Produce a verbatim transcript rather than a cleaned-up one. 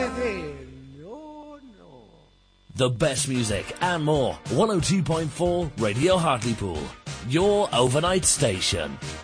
No, no. The best music and more. one oh two point four Radio Hartlepool. Your overnight station.